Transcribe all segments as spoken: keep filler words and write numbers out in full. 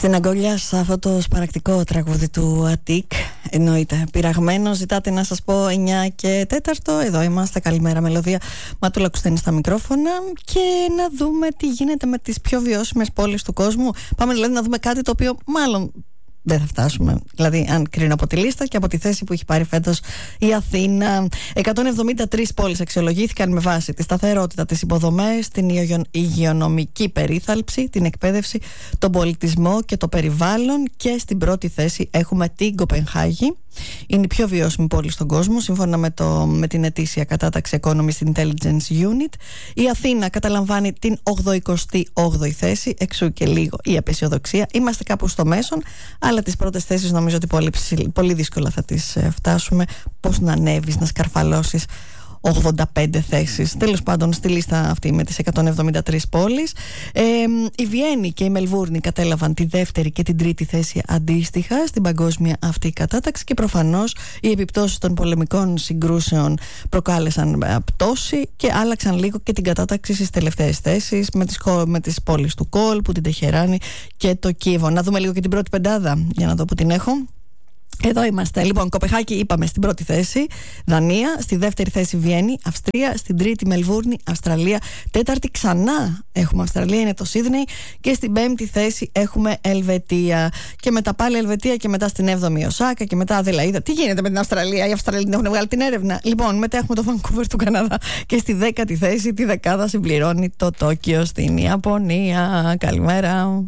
Χριστίνα Γκόλιας, αυτό το σπαρακτικό τραγούδι του Αττικ, εννοείται πειραγμένο. Ζητάτε να σας πω εννιά και τέταρτο. Εδώ είμαστε, καλημέρα μελωδία. Ματούλα Κουστένη στα μικρόφωνα. Και να δούμε τι γίνεται με τις πιο βιώσιμες πόλεις του κόσμου. Πάμε δηλαδή να δούμε κάτι το οποίο μάλλον δεν θα φτάσουμε. Δηλαδή, αν κρίνω από τη λίστα και από τη θέση που έχει πάρει φέτος η Αθήνα. εκατόν εβδομήντα τρεις πόλεις αξιολογήθηκαν με βάση τη σταθερότητα, τις υποδομές, την υγειονομική περίθαλψη, την εκπαίδευση, τον πολιτισμό και το περιβάλλον. Και στην πρώτη θέση έχουμε την Κοπενχάγη. Είναι η πιο βιώσιμη πόλη στον κόσμο, σύμφωνα με, το, με την ετήσια κατάταξη Economist Intelligence Unit. Η Αθήνα καταλαμβάνει την ογδοηκοστή όγδοη θέση, εξού και λίγο η απεσιοδοξία. Είμαστε κάπου στο μέσον, αλλά τις πρώτες θέσεις νομίζω ότι πολύ, πολύ δύσκολα θα τις φτάσουμε. Πώς να ανέβεις, να σκαρφαλώσεις ογδόντα πέντε θέσεις. Τέλος πάντων, στη λίστα αυτή με τις εκατόν εβδομήντα τρεις πόλεις, ε, η Βιέννη και η Μελβούρνη κατέλαβαν τη δεύτερη και την τρίτη θέση αντίστοιχα στην παγκόσμια αυτή κατάταξη, και προφανώς οι επιπτώσεις των πολεμικών συγκρούσεων προκάλεσαν πτώση και άλλαξαν λίγο και την κατάταξη στις τελευταίες θέσεις με τις, με τις πόλεις του Κόλπου, την Τεχεράνη και το Κίεβο. Να δούμε λίγο και την πρώτη πεντάδα για να δω που την έχω. Εδώ είμαστε. Λοιπόν, Κοπεχάγη είπαμε στην πρώτη θέση, Δανία, στη δεύτερη θέση Βιέννη, Αυστρία, στην τρίτη Μελβούρνη, Αυστραλία, τέταρτη ξανά έχουμε Αυστραλία, είναι το Σίδνεϊ, και στην πέμπτη θέση έχουμε Ελβετία. Και μετά πάλι Ελβετία, και μετά στην έβδομη Οσάκα, και μετά Αδελαΐδα. Τι γίνεται με την Αυστραλία, οι Αυστραλοί την έχουν βγάλει την έρευνα. Λοιπόν, μετά έχουμε το Βανκούβερ του Καναδά, και στη δέκατη θέση τη δεκάδα συμπληρώνει το Τόκιο στην Ιαπωνία. Καλημέρα.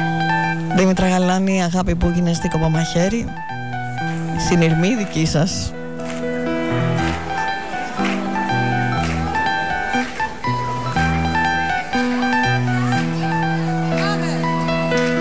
Δήμητρα Γαλάνη, αγάπη που γίνεστε κοπό μαχαίρι. Συνειρμή δική σας.